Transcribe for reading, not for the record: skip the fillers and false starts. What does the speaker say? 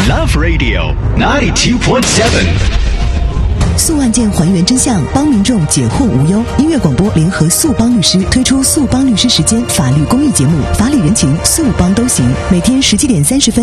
Love Radio 92.7。 诉案件还原真相，帮民众解惑无忧。音乐广播联合速帮律师推出速帮律师时间法律公益节目，法理人情速帮都行。每天17点30分